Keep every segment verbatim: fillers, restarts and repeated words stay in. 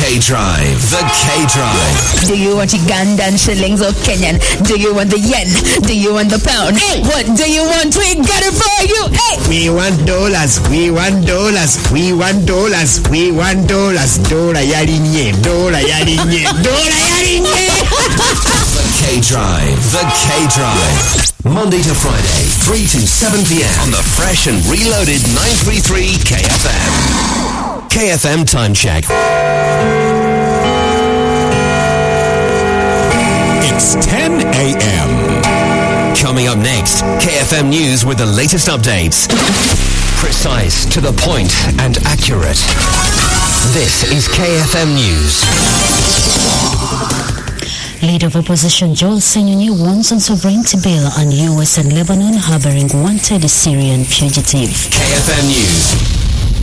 K-Drive. The K-Drive. Do you want Ugandan shillings or Kenyan? Do you want the yen? Do you want the pound? Hey, what do you want? We got it for you. Hey, we want dollars. We want dollars. We want dollars. We want dollars. Dollar yalinye. Dollar yalinye. Dollar yalinye. The K-Drive. The K-Drive. Monday to Friday, three to seven p.m. on the fresh and reloaded nine thirty-three K F M. K F M Time Check. It's ten a.m. Coming up next, K F M News with the latest updates. Precise, to the point, and accurate. This is K F M News. Leader of Opposition Joel Senyonyi warns on sovereignty bill on U S and Lebanon harboring wanted Syrian fugitive. K F M News.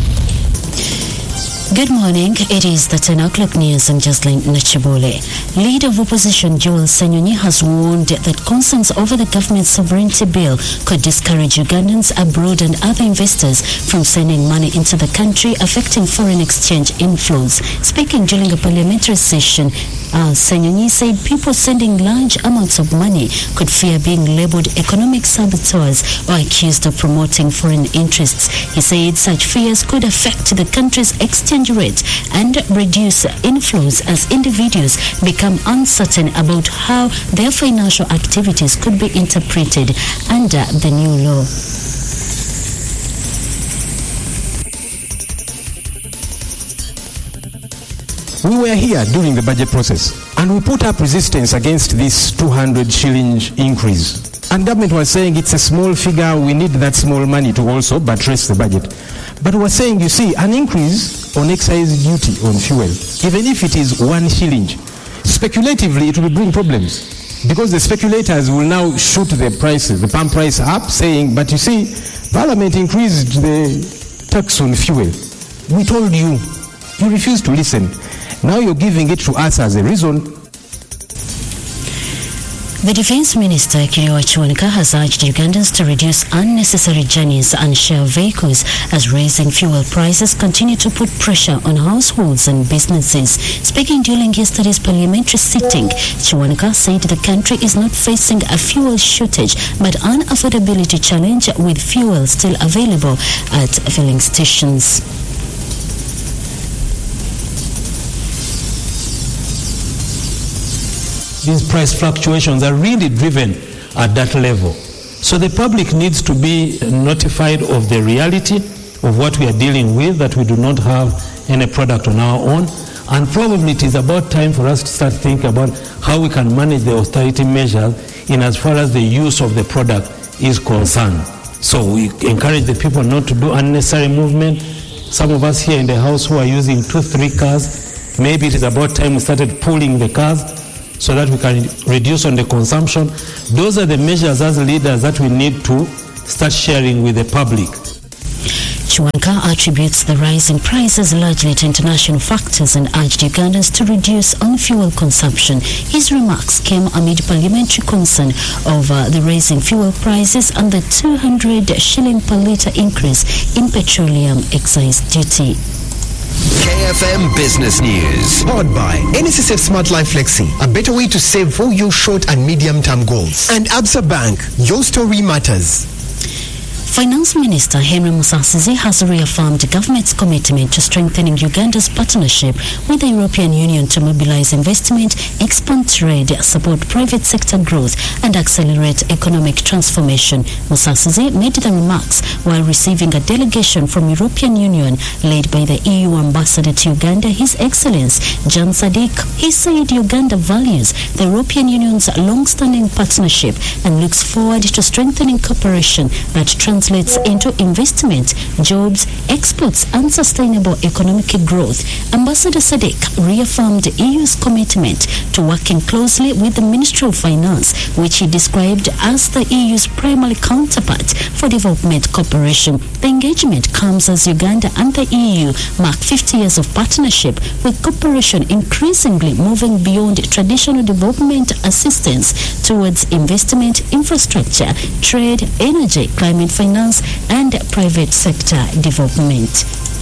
Good morning. It is the ten o'clock news. I'm Jocelyn Nachibole. Leader of Opposition Joel Senyonyi has warned that concerns over the government's sovereignty bill could discourage Ugandans abroad and other investors from sending money into the country, affecting foreign exchange inflows. Speaking during a parliamentary session, Uh, Senyonyi said people sending large amounts of money could fear being labeled economic saboteurs or accused of promoting foreign interests. He said such fears could affect the country's exchange rate and reduce inflows as individuals become uncertain about how their financial activities could be interpreted under the new law. We were here during the budget process and we put up resistance against this two hundred shilling increase. And government was saying it's a small figure, we need that small money to also buttress the budget. But we're saying, you see, an increase on excise duty on fuel, even if it is one shilling, speculatively it will bring problems. Because the speculators will now shoot the prices, the pump price up, saying, but you see, Parliament increased the tax on fuel. We told you, you refused to listen. Now you're giving it to us as a reason. The Defense Minister, Kiriwa Chiwanika, has urged Ugandans to reduce unnecessary journeys and share vehicles as rising fuel prices continue to put pressure on households and businesses. Speaking during yesterday's parliamentary sitting, Chiwanika said the country is not facing a fuel shortage but an affordability challenge with fuel still available at filling stations. These price fluctuations are really driven at that level. So the public needs to be notified of the reality of what we are dealing with, that we do not have any product on our own. And probably it is about time for us to start thinking about how we can manage the austerity measures in as far as the use of the product is concerned. So we encourage the people not to do unnecessary movement. Some of us here in the house who are using two, three cars, maybe it is about time we started pooling the cars so that we can reduce on the consumption. Those are the measures as leaders that we need to start sharing with the public. Chiwanika attributes the rise in prices largely to international factors and urged Ugandans to reduce on-fuel consumption. His remarks came amid parliamentary concern over the rising fuel prices and the two hundred shilling per litre increase in petroleum excise duty. K F M Business News. Powered by N S S F Smart Life Flexi, a better way to save for your short and medium-term goals. And Absa Bank, your story matters. Finance Minister Henry Musasizi has reaffirmed the government's commitment to strengthening Uganda's partnership with the European Union to mobilize investment, expand trade, support private sector growth, and accelerate economic transformation. Musasizi made the remarks while receiving a delegation from European Union led by the E U Ambassador to Uganda, His Excellence Jan Sadiq. He said Uganda values the European Union's long-standing partnership and looks forward to strengthening cooperation that translates into investment, jobs, exports, and sustainable economic growth. Ambassador Sadiq reaffirmed the E U's commitment to working closely with the Ministry of Finance, which he described as the E U's primary counterpart for development cooperation. The engagement comes as Uganda and the E U mark fifty years of partnership, with cooperation increasingly moving beyond traditional development assistance towards investment, infrastructure, trade, energy, climate finance, and private sector development.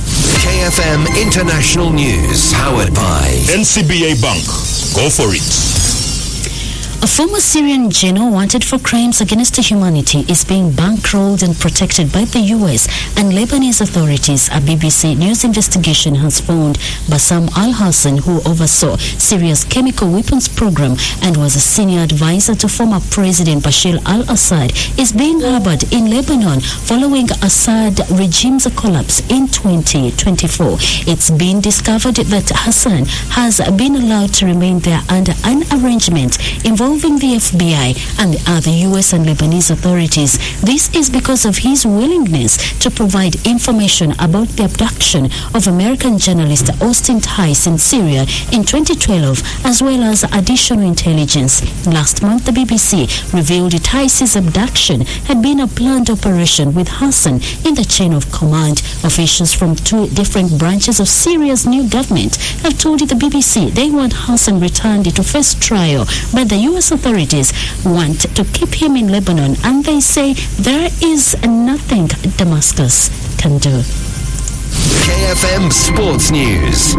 K F M International News, powered by N C B A Bank. Go for it. A former Syrian general wanted for crimes against humanity is being bankrolled and protected by the U S and Lebanese authorities. A B B C News investigation has found Bassam al-Hassan, who oversaw Syria's chemical weapons program and was a senior advisor to former President Bashar al-Assad, is being harbored in Lebanon following Assad regime's collapse in twenty twenty-four. It's been discovered that Hassan has been allowed to remain there under an arrangement involving the F B I and the other U S and Lebanese authorities. This is because of his willingness to provide information about the abduction of American journalist Austin Tice in Syria in twenty twelve, as well as additional intelligence. Last month, the B B C revealed Tice's abduction had been a planned operation with Hassan in the chain of command. Officials from two different branches of Syria's new government have told the B B C they want Hassan returned to face trial, but the U S authorities want to keep him in Lebanon, and they say there is nothing Damascus can do. K F M Sports News.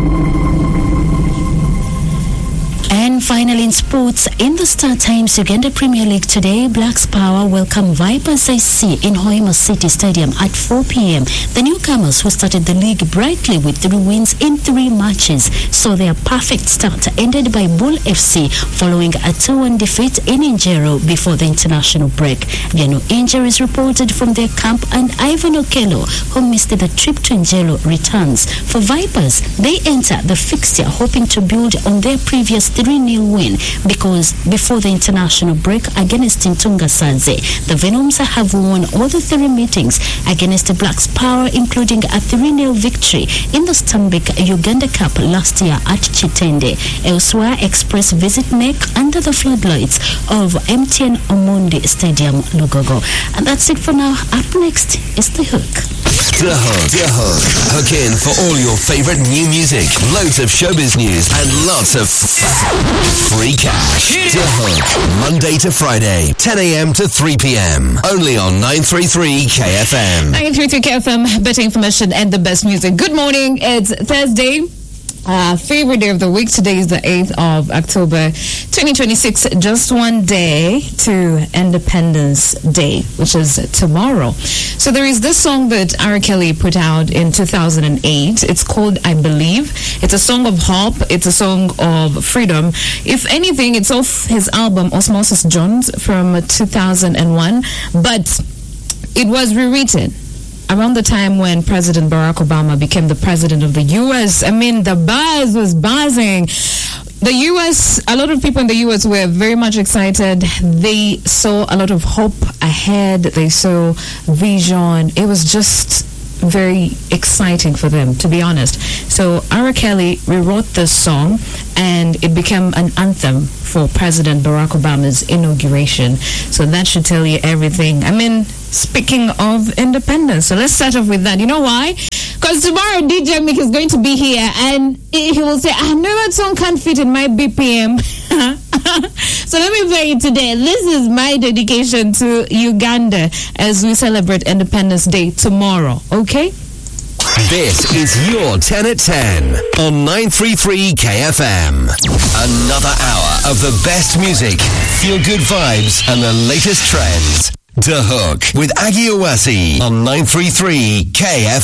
And finally in sports, in the Star Times Uganda Premier League today, Blacks Power welcome Vipers A C in Hoima City Stadium at four p.m. The newcomers, who started the league brightly with three wins in three matches, saw their perfect start ended by Bull F C following a two one defeat in Njero before the international break. There are no injuries reported from their camp, and Ivan Okello, who missed the trip to Njero, returns. For Vipers, they enter the fixture hoping to build on their previous three nil win, because before the international break against Ntunga Sanze, the Venoms have won all the three meetings against Blacks Power, including a three nil victory in the Stambik Uganda Cup last year at Chitende. Elsewhere, Express visit Nek under the floodlights of M T N Omondi Stadium, Lugogo. And that's it for now. Up next is The Hook. The Hook. The Hook. Hook in for all your favorite new music, loads of showbiz news, and lots of free cash. The Hook. Monday to Friday, ten a.m. to three p.m. Only on nine thirty-three K F M. nine thirty-three K F M, better information and the best music. Good morning. It's Thursday. Uh, favorite day of the week. Today is the eighth of October twenty twenty-six. Just one day to Independence Day, which is tomorrow. So there is this song that R. Kelly put out in two thousand eight. It's called I Believe. It's a song of hope. It's a song of freedom. If anything, it's off his album Osmosis Jones from two thousand one, but it was rewritten around the time when President Barack Obama became the president of the U S. I mean, the buzz was buzzing. The U S, a lot of people in the U S were very much excited. They saw a lot of hope ahead. They saw vision. It was just very exciting for them, to be honest. So R. Kelly rewrote this song, and it became an anthem for President Barack Obama's inauguration. So that should tell you everything. I mean, speaking of independence, so let's start off with that. You know why? Because tomorrow D J Mick is going to be here, and he will say, I know that song can't fit in my B P M. So let me play it today. This is my dedication to Uganda as we celebrate Independence Day tomorrow. Okay? This is your ten at ten on nine thirty-three K F M. Another hour of the best music, feel-good vibes, and the latest trends. The Hook with Aggie Owasi on nine thirty-three K F M.